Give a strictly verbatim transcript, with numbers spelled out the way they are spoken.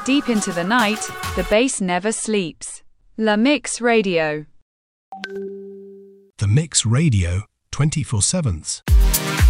Deep into the night, the bass never sleeps. La Mix Radio. The Mix Radio, twenty-four seven.